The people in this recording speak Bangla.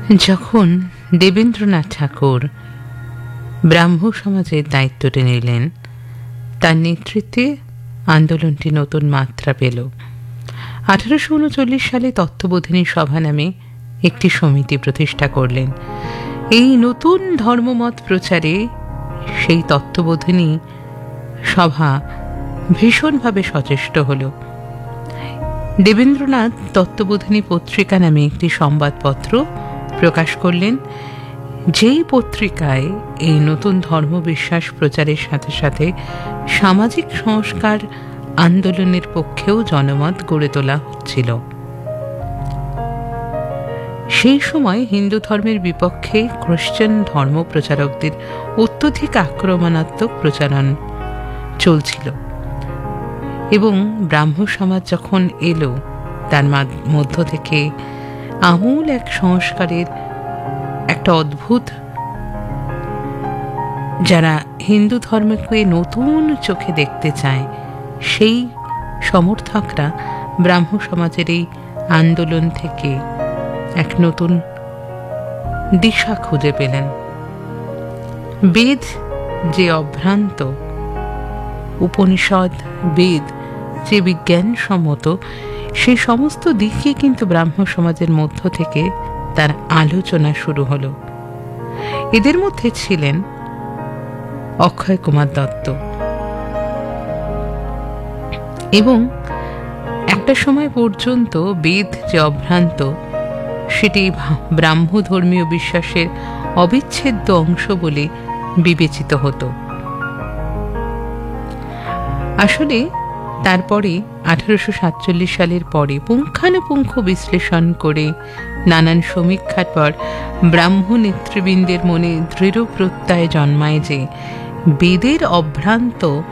যখন দেবেন্দ্রনাথ ঠাকুর ব্রাহ্ম সমাজের দায়িত্বটি নিলেন, তার নেতৃত্বে আন্দোলনটি নতুন মাত্রা পেল। 1839 সালে তত্ত্ববোধিনী সভা নামে একটি সমিতি প্রতিষ্ঠা করলেন। এই নতুন ধর্মমত প্রচারে সেই তত্ত্ববোধিনী সভা ভীষণভাবে সচেষ্ট হল। দেবেন্দ্রনাথ তত্ত্ববোধিনী পত্রিকা নামে একটি সংবাদপত্র প্রকাশ করলেন, যেই পত্রিকায় এই নতুন ধর্মবিশ্বাস প্রচারের সাথে সাথে সামাজিক সংস্কার আন্দোলনের পক্ষেও জনমত গড়ে তোলা হচ্ছিল। সেই সময় হিন্দু ধর্মের বিপক্ষে খ্রিস্টান ধর্ম প্রচারকদের অত্যধিক আক্রমণাত্মক প্রচারণ চলছিল এবং ব্রাহ্ম সমাজ যখন এলো, তার মধ্য থেকে আমূল এক সংস্কারের একটা অদ্ভুত, যারা হিন্দু ধর্মকে নতুন চোখে দেখতে চায় সেই সমর্থকরা ব্রাহ্ম সমাজের এই আন্দোলন থেকে এক নতুন দিশা খুঁজে পেলেন। বেদ যে অভ্রান্ত, উপনিষদ বেদ যে বিজ্ঞানসম্মত, সেই সমস্ত দিকে কিন্তু ব্রাহ্ম সমাজের মধ্য থেকে তার আলোচনা শুরু হলো। এদের মধ্যে ছিলেন অক্ষয় কুমার দত্ত এবং একটা সময় পর্যন্ত বেদ যে অভ্রান্ত, সেটি ব্রাহ্ম ধর্মীয় বিশ্বাসের অবিচ্ছেদ্য অংশ বলে বিবেচিত হতো। আসলে তারপরে 1847 সালের পরে পুঙ্খানুপুঙ্খ বিশ্লেষণ করে নানান সমীক্ষার পর ব্রাহ্ম নেতৃবৃন্দের মনে দৃঢ় প্রত্যয় জন্মায় যে বেদের অভ্রান্ত